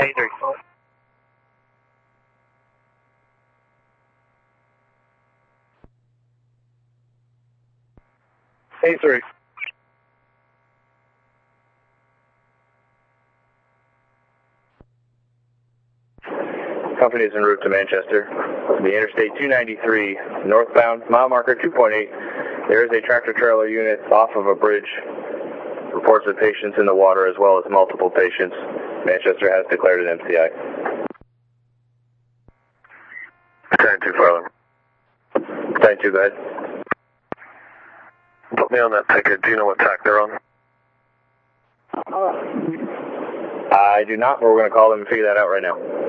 A3. A3. Company is en route to Manchester. The Interstate 293, northbound, mile marker 2.8. There is a tractor-trailer unit off of a bridge. Reports of patients in the water as well as multiple patients. Manchester has declared an MCI. 10-2, Farland. 10-2, go ahead. Put me on that ticket. Do you know what tack they're on? I do not, but we're going to call them and figure that out right now.